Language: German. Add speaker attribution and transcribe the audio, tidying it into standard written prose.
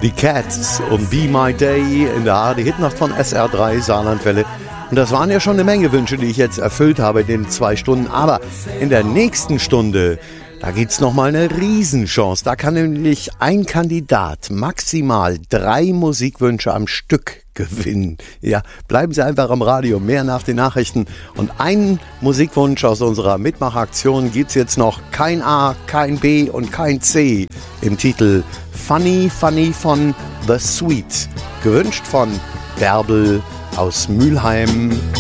Speaker 1: Die Cats und Be My Day in der ARD-Hitnacht von SR3 Saarlandwelle. Und das waren ja schon eine Menge Wünsche, die ich jetzt erfüllt habe in den 2 Stunden. Aber in der nächsten Stunde, da gibt's nochmal eine Riesenchance. Da kann nämlich ein Kandidat maximal 3 Musikwünsche am Stück gewinnen. Ja, bleiben Sie einfach am Radio, mehr nach den Nachrichten. Und einen Musikwunsch aus unserer Mitmachaktion gibt's jetzt noch. Kein A, kein B und kein C im Titel Funny Funny von The Sweet. Gewünscht von Bärbel aus Mülheim.